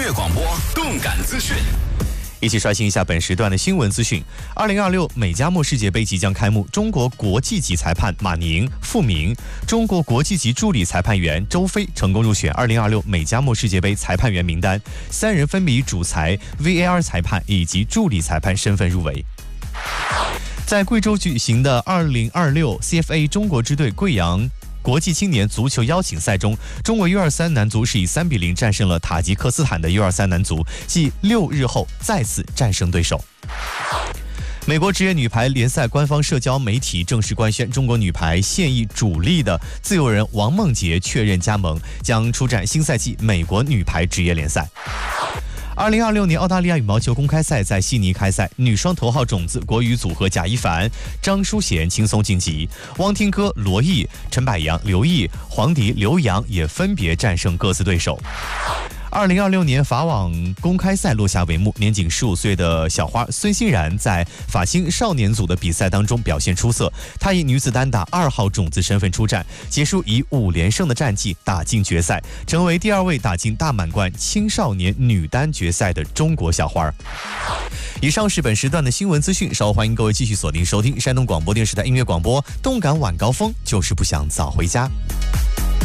乐广播，动感资讯。 一起刷新一下本时段的新闻资讯。2026美加墨世界杯即将开幕，中国国际级裁判马宁、傅明，中国国际级助理裁判员周飞成功入选2026美加墨世界杯裁判员名单，三人分别以主裁、VAR 裁判以及助理裁判身份入围。在贵州举行的2026 CFA 中国支队贵阳国际青年足球邀请赛中，中国 U23 男足是以3比0战胜了塔吉克斯坦的 U23 男足，继6日后再次战胜对手。美国职业女排联赛官方社交媒体正式官宣，中国女排现役主力的自由人王梦洁确认加盟，将出战新赛季美国女排职业联赛。2026年澳大利亚羽毛球公开赛在悉尼开赛，女双头号种子国羽组合贾一凡、张淑娴轻松晋级，汪听歌、罗毅、陈百阳、刘毅、黄迪、刘洋也分别战胜各自对手。2026年法网公开赛落下帷幕，年仅15岁的小花孙欣然在法青少年组的比赛当中表现出色，她以女子单打2号种子身份出战，结束以5连胜的战绩打进决赛，成为第2位打进大满贯青少年女单决赛的中国小花。以上是本时段的新闻资讯，稍后欢迎各位继续锁定收听山东广播电视台音乐广播，动感晚高峰，就是不想早回家。